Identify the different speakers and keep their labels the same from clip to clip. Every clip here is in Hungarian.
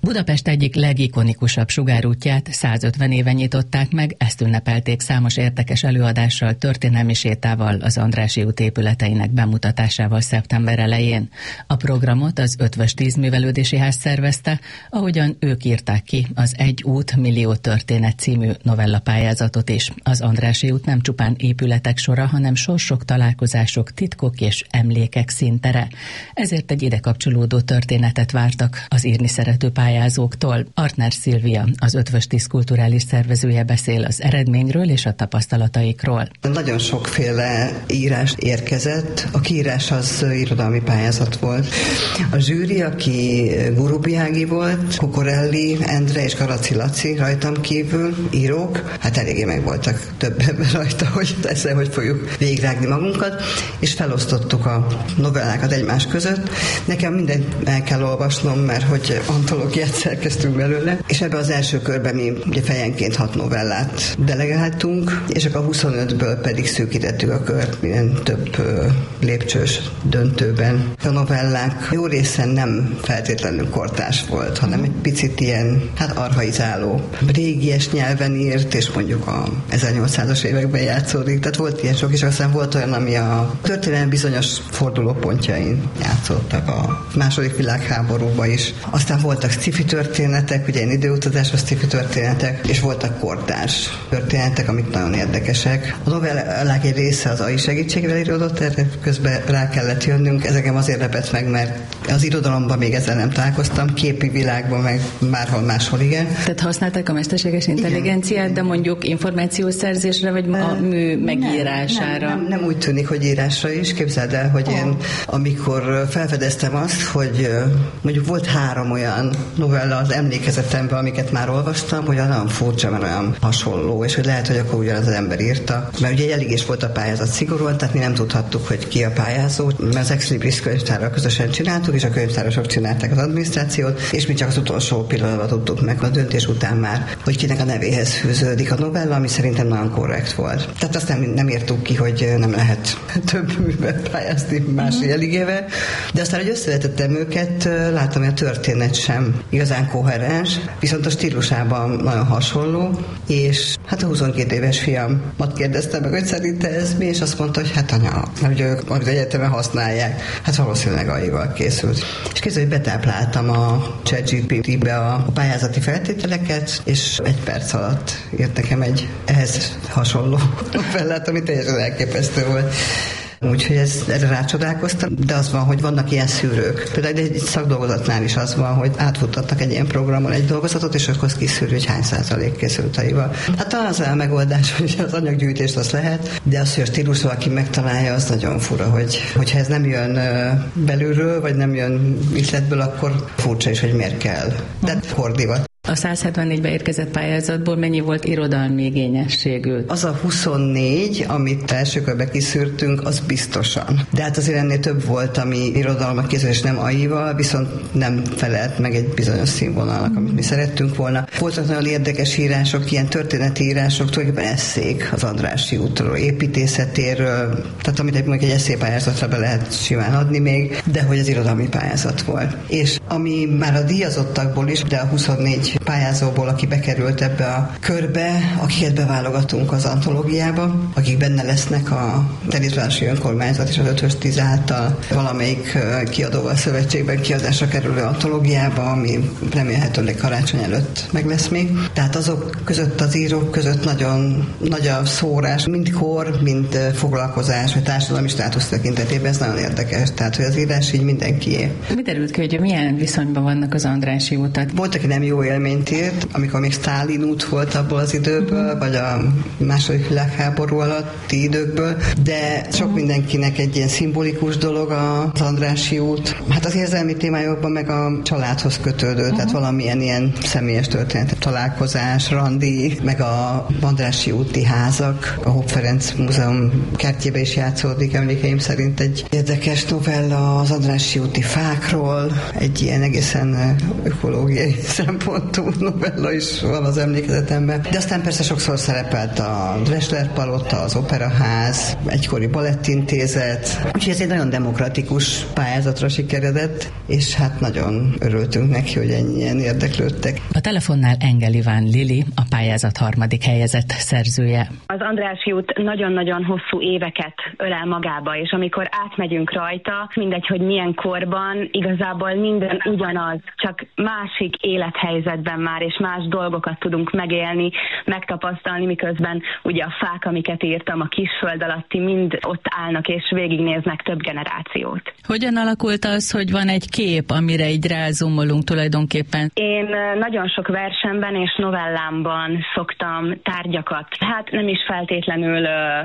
Speaker 1: Budapest egyik legikonikusabb sugárútját 150 éve nyitották meg, ezt ünnepelték számos érdekes előadással, történelmi sétával, az Andrássy út épületeinek bemutatásával szeptember elején. A programot az Eötvös Tízművelődési Ház szervezte, ahogyan ők írták ki az Egy út, millió történet című novellapályázatot is. Az Andrássy út nem csupán épületek sora, hanem sorsok, találkozások, titkok és emlékek színtere. Ezért egy ide kapcsolódó történetet vártak az írni szerető pályázóktól. Artner Szilvia, az Eötvös Tíz kulturális szervezője beszél az eredményről és a tapasztalataikról.
Speaker 2: Nagyon sokféle írás érkezett. A kiírás az irodalmi pályázat volt. A zsűri, aki Gurubi Ági volt, Kukorelli Endre és Garaci Laci rajtam kívül, írók, hát eléggé meg voltak többen rajta, hogy ezzel hogy fogjuk végigrágni magunkat, és felosztottuk a novellákat egymás között. Nekem mindent el kell olvasnom, mert hogy antológiát szerkeztünk belőle, és ebben az első körben mi ugye fejenként 6 novellát delegáltunk, és akkor a 25-ből pedig szűkítettük a kört minden több lépcsős döntőben. A novellák jó részen nem feltétlenül kortárs volt, hanem egy picit ilyen, archaizáló, régies nyelven írt, és mondjuk a 1800-as években játszódik, tehát volt ilyen sok, és aztán volt olyan, ami a történelem bizonyos fordulópontjain játszottak a második világháborúban is. Aztán voltak sci-fi történetek, ugye én időutazásos sci-fi történetek, és voltak kortárs történetek, amik nagyon érdekesek. A novellák egy része az AI segítségével íródott, erre közben rá kellett jönnünk. Ezeken azért lepett meg, mert az irodalomban még ezzel nem találkoztam, képi világban meg bárhol máshol igen.
Speaker 1: Tehát használták a mesterséges intelligenciát, igen. De mondjuk információszerzésre, vagy a mű megírására?
Speaker 2: Nem úgy tűnik, hogy írásra is. Képzeld el, hogy én amikor felfedeztem azt, hogy mondjuk volt 3 olyan novella az emlékezetemben, amiket már olvastam, hogy nagyon furcsa, mert olyan hasonló, és hogy lehet, hogy akkor ugyanaz az ember írta. Mert ugye elég is volt a pályázat szigorúan, tehát mi nem tudhattuk, hogy ki a pályázó, mert az Ex Libris könyvtárral közösen csináltuk, és a könyvtárosok csinálták az adminisztrációt, és mi csak az utolsó pillanatban tudtuk meg a döntés után már, hogy kinek a nevéhez fűződik a novella, ami szerintem nagyon korrekt volt. Tehát azt nem írtuk ki, hogy nem lehet több művel pályázni más jeligével, de aztán, hogy összevetettem őket, láttam, hogy a történet sem igazán koherens, viszont a stílusában nagyon hasonló, és a 22 éves fiamat kérdezte meg, hogy szerinte ez mi, és azt mondta, hogy anya, mert ugye ők az egyetemen használják, valószínűleg AI-val készült. És kézzel, hogy betápláltam a ChatGPT-be a pályázati feltételeket, és 1 perc alatt írt nekem egy ehhez hasonló novellát, ami teljesen elképesztő volt. Úgyhogy erre rácsodálkoztam, de az van, hogy vannak ilyen szűrők. Például egy szakdolgozatnál is az van, hogy átfuttatnak egy ilyen programon egy dolgozatot, és akkor kiszűrő, hogy hány százalék készült AI-val. Talán az a megoldás, hogy az anyaggyűjtést az lehet, de az, hogy a stílus valaki megtalálja, az nagyon fura, hogyha ez nem jön belülről, vagy nem jön üzletből, akkor furcsa is, hogy miért kell. De hordivat.
Speaker 1: A 174-be érkezett pályázatból mennyi volt irodalmi igényességű?
Speaker 2: Az a 24, amit első körben kiszűrtünk, az biztosan. De azért ennél több volt, ami irodalmat készül, és nem AI-val, viszont nem felelt meg egy bizonyos színvonalnak, amit mi szerettünk volna. Voltak nagyon érdekes írások, ilyen történeti írások, tulajdonképpen esszék az Andrássy útról, építészetéről, tehát amit egy esszépályázatra be lehet simán adni még, de hogy az irodalmi pályázat volt. És ami már a díjazottakból is, de a 24 pályázóból, aki bekerült ebbe a körbe, akiket beválogatunk az antológiába, akik benne lesznek a Terézvárosi Önkormányzat és az Eötvös Tíz által valamelyik kiadóval szövetségben kiadásra kerülő antológiába, ami remélhetőleg karácsony előtt meg lesz még. Tehát azok között, az írók között nagyon nagy a szórás, mind kor, mind foglalkozás, vagy társadalmi státusz tekintetében, ez nagyon érdekes. Tehát, hogy az írás így mindenkié.
Speaker 1: Mi derült ki, hogy milyen viszonyban vannak az Andrássy útat?
Speaker 2: Volt, aki nem jó élményt írt, amikor még Sztálin út volt abból az időből, vagy a második világháború alatti időkből, de sok mindenkinek egy ilyen szimbolikus dolog az Andrássy út. Az érzelmi témájukban meg a családhoz kötődő, tehát valamilyen ilyen személyes történet, találkozás, randi, meg a Andrássy úti házak, a Hopp Ferenc Múzeum kertjébe is játszódik, emlékeim szerint egy érdekes novella az Andrássy úti fákról, egy ilyen egészen ökológiai szempontú novella is van az emlékezetemben. De aztán persze sokszor szerepelt a Drechsler palota, az Operaház, egykori balettintézet. Úgyhogy ez egy nagyon demokratikus pályázatra sikeredett, és hát nagyon örültünk neki, hogy ennyien érdeklődtek.
Speaker 1: A telefonnál Engel Iván Lili, a pályázat harmadik helyezett szerzője.
Speaker 3: Az Andrássy út nagyon-nagyon hosszú éveket ölel magába, és amikor átmegyünk rajta, mindegy, hogy milyen korban, igazából minden ugyanaz, csak másik élethelyzetben már, és más dolgokat tudunk megélni, megtapasztalni, miközben ugye a fák, amiket írtam, a kisföld alatti mind ott állnak, és végignéznek több generációt.
Speaker 1: Hogyan alakult az, hogy van egy kép, amire így rázumolunk tulajdonképpen?
Speaker 3: Én nagyon sok versemben és novellámban szoktam tárgyakat, hát nem is feltétlenül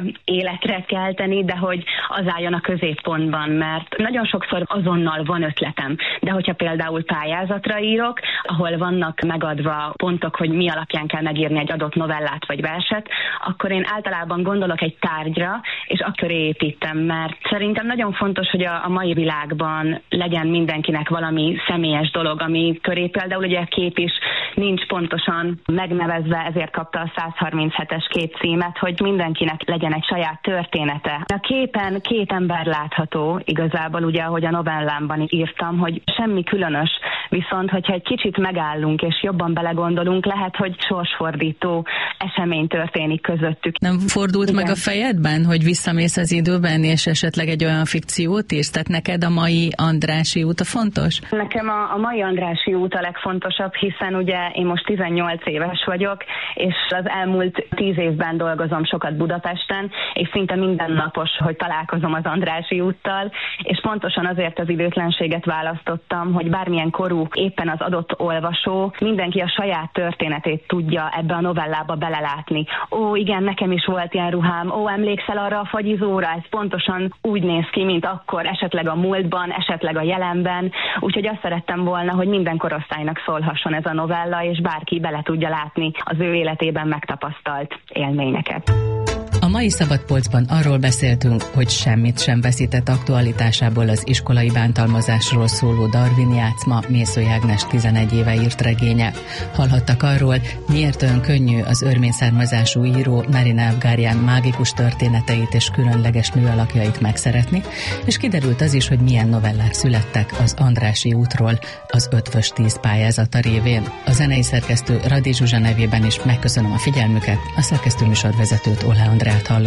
Speaker 3: életre kelteni, de hogy az álljon a középpontban, mert nagyon sokszor azonnal van ötletem. De hogyha például pályázatra írok, ahol vannak megadva pontok, hogy mi alapján kell megírni egy adott novellát vagy verset, akkor én általában gondolok egy tárgyra, és akkor építem, mert szerintem nagyon fontos, hogy a mai világban legyen mindenkinek valami személyes dolog, ami köré például ugye a kép is nincs pontosan megnevezve, ezért kapta a 137-es kép címet, hogy mindenkinek legyen egy saját története. A képen két ember látható, igazából ugye, ahogy a novellámban írtam, hogy semmi különös, viszont hogyha egy kicsit megállunk és jobban belegondolunk, lehet, hogy sorsfordító esemény történik közöttük.
Speaker 1: Nem fordult meg a fejedben, hogy visszamész az időben, és esetleg egy olyan fikciót írsz? Tehát neked a mai Andrássy út a fontos?
Speaker 3: Nekem a mai Andrássy út a legfontosabb, hiszen ugye én most 18 éves vagyok, és az elmúlt 10 évben dolgozom sokat Budapesten, és szinte mindennapos, hogy találkozom az Andrássy úttal, és pontosan azért az időtlenséget választottam, hogy bármilyen korú éppen az adott olvasó, mindenki a saját történetét tudja ebbe a novellába belelátni. Ó, igen, nekem is volt ilyen ruhám, ó, emlékszel arra a fagyizóra, ez pontosan úgy néz ki, mint akkor, esetleg a múltban, esetleg a jelenben, úgyhogy azt szerettem volna, hogy minden korosztálynak szólhasson ez a novella, és bárki bele tudja látni az ő életében megtapasztalt élményeket.
Speaker 1: A mai Szabadpolcban arról beszéltünk, hogy semmit sem veszített aktualitásából az iskolai bántalmazásról szóló Darwin játszma Mészöly Ágnes 11 éve írt regénye. Hallhattak arról, miért olyan könnyű az örmény származású író Narina Evgárján mágikus történeteit és különleges műalakjait megszeretni, és kiderült az is, hogy milyen novellák születtek az Andrássy útról az 5/10 pályázata révén. A zenei szerkesztő Radi Zsuzsa nevében is megköszönöm a figyelmüket, a szerkesztő műsorvezetőt, Olle Andrát